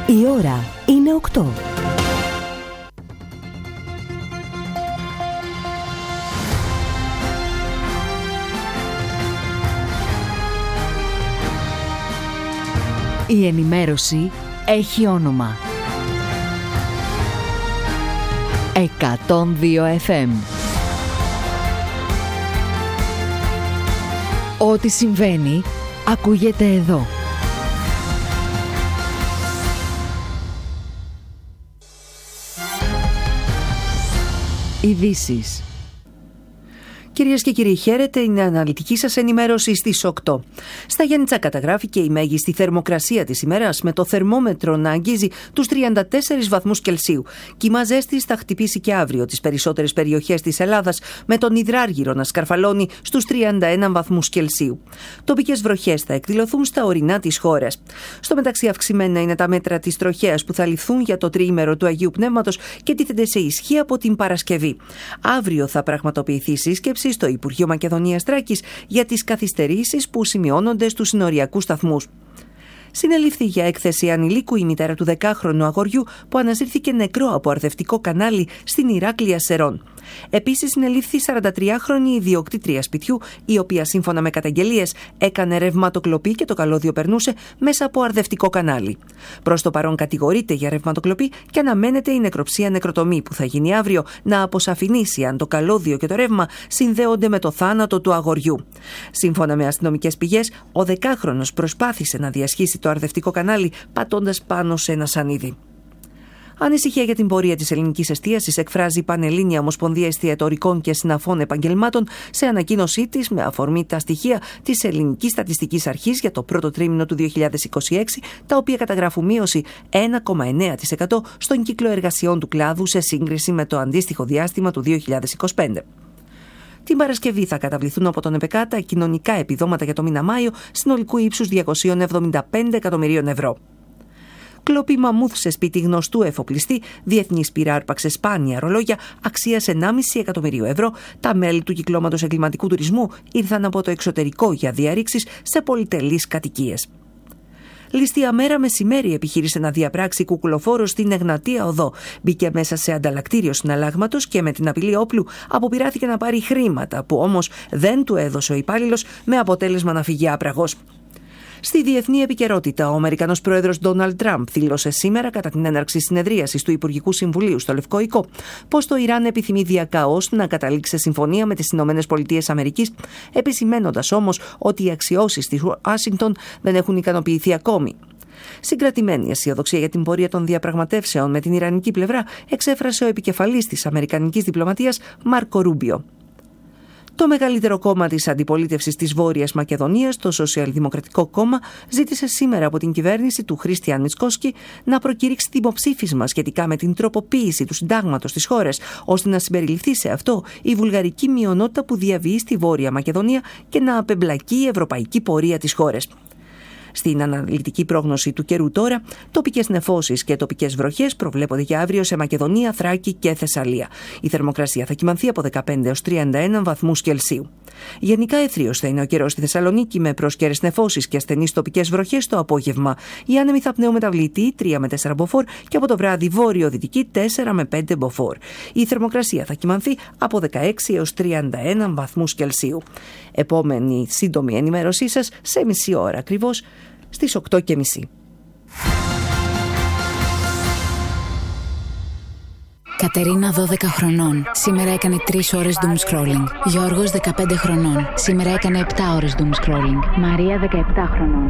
Η ώρα είναι 8. Η ενημέρωση έχει όνομα. 102 FM. Ό,τι συμβαίνει, ακούγεται εδώ. Ειδήσεις. Κυρίες και κύριοι, χαίρετε, είναι αναλυτική σας ενημέρωση στις 8. Στα Γιάννητσα καταγράφηκε η μέγιστη θερμοκρασία της ημέρας, με το θερμόμετρο να αγγίζει τους 34 βαθμούς Κελσίου. Κύμα ζέστης θα χτυπήσει και αύριο τις περισσότερες περιοχές της Ελλάδας, με τον Υδράργυρο να σκαρφαλώνει στους 31 βαθμούς Κελσίου. Τοπικές βροχές θα εκδηλωθούν στα ορεινά της χώρας. Στο μεταξύ, αυξημένα είναι τα μέτρα της τροχέας που θα ληφθούν για το τριήμερο του Αγίου Πνεύματος και τίθενται σε ισχύ από την Παρασκευή. Αύριο θα πραγματοποιηθεί σύσκεψη στο Υπουργείο Μακεδονίας Θράκης για τις καθυστερήσεις που σημειώνονται στους συνοριακούς σταθμούς. Συνελήφθη για έκθεση ανηλίκου η μητέρα του 10χρονου αγοριού που αναζήθηκε νεκρό από αρδευτικό κανάλι στην Ηράκλεια Σερών. Επίσης, συνελήφθη 43χρονη ιδιοκτήτρια σπιτιού, η οποία σύμφωνα με καταγγελίες έκανε ρευματοκλοπή και το καλώδιο περνούσε μέσα από αρδευτικό κανάλι. Προς το παρόν κατηγορείται για ρευματοκλοπή και αναμένεται η νεκροψία νεκροτομή που θα γίνει αύριο να αποσαφηνίσει αν το καλώδιο και το ρεύμα συνδέονται με το θάνατο του αγοριού. Σύμφωνα με αστυνομικές πηγές, ο 10χρονος προσπάθησε να διασχίσει το αρδευτικό κανάλι πατώντας πάνω σε ένα σανίδι. Ανησυχία για την πορεία της ελληνικής εστίασης εκφράζει η Πανελλήνια Ομοσπονδία Εστιατορικών και Συναφών Επαγγελμάτων σε ανακοίνωσή της με αφορμή τα στοιχεία της Ελληνικής Στατιστικής Αρχής για το πρώτο τρίμηνο του 2026, τα οποία καταγράφουν μείωση 1,9% στον κύκλο εργασιών του κλάδου σε σύγκριση με το αντίστοιχο διάστημα του 2025. Την Παρασκευή θα καταβληθούν από τον ΕΠΕΚΑ τα κοινωνικά επιδόματα για το μήνα Μάιο συνολικού ύψους 275 εκατομμυρίων ευρώ. Κλοπή μαμούθ σε σπίτι γνωστού εφοπλιστή, διεθνής πύρα άρπαξε σπάνια ρολόγια αξίας 1,5 εκατομμυρίου ευρώ. Τα μέλη του κυκλώματος εγκληματικού τουρισμού ήρθαν από το εξωτερικό για διαρρήξεις σε πολυτελείς κατοικίες. Ληστεία μέρα μεσημέρι επιχείρησε να διαπράξει κουκουλοφόρο στην Εγνατία Οδό. Μπήκε μέσα σε ανταλλακτήριο συναλλάγματος και με την απειλή όπλου αποπειράθηκε να πάρει χρήματα που όμως δεν του έδωσε ο υπάλληλος, με αποτέλεσμα να φύγει άπραγος. Στη διεθνή επικαιρότητα, ο Αμερικανός πρόεδρος Ντόναλντ Τραμπ δήλωσε σήμερα κατά την έναρξη συνεδρίασης του Υπουργικού Συμβουλίου στο Λευκό Οικό πως το Ιράν επιθυμεί διακαώς να καταλήξει σε συμφωνία με τις ΗΠΑ, επισημαίνοντας όμως ότι οι αξιώσεις της Ουάσιγκτον δεν έχουν ικανοποιηθεί ακόμη. Συγκρατημένη αισιοδοξία για την πορεία των διαπραγματεύσεων με την ιρανική πλευρά εξέφρασε ο επικεφαλής της αμερικανικής διπλωματίας Μάρκο Ρούμπιο. Το μεγαλύτερο κόμμα της αντιπολίτευσης της Βόρειας Μακεδονίας, το Σοσιαλδημοκρατικό Κόμμα, ζήτησε σήμερα από την κυβέρνηση του Χρίστιαν Μιτσκόσκι να προκήρυξει δημοψήφισμα σχετικά με την τροποποίηση του συντάγματος της χώρας, ώστε να συμπεριληφθεί σε αυτό η βουλγαρική μειονότητα που διαβιεί στη Βόρεια Μακεδονία και να απεμπλακεί η ευρωπαϊκή πορεία της χώρας. Στην αναλυτική πρόγνωση του καιρού τώρα, τοπικές νεφώσεις και τοπικές βροχές προβλέπονται για αύριο σε Μακεδονία, Θράκη και Θεσσαλία. Η θερμοκρασία θα κυμανθεί από 15 έως 31 βαθμούς Κελσίου. Γενικά αιθρίος θα είναι ο καιρός στη Θεσσαλονίκη, με πρόσκαιρες νεφώσεις και ασθενείς τοπικές βροχές το απόγευμα. Οι άνεμοι θα πνέουν μεταβλητή 3 με 4 μποφόρ και από το βράδυ βόρειο-δυτική 4 με 5 μποφόρ. Η θερμοκρασία θα κυμανθεί από 16 έως 31 βαθμούς Κελσίου. Επόμενη σύντομη ενημέρωσή σας σε μισή ώρα ακριβώς, στις 8:30. Κατερίνα 12 χρονών. Σήμερα έκανε 3 ώρες doom scrolling. Γιώργος 15 χρονών. Σήμερα έκανε 7 ώρες doom scrolling. Μαρία 17 χρονών.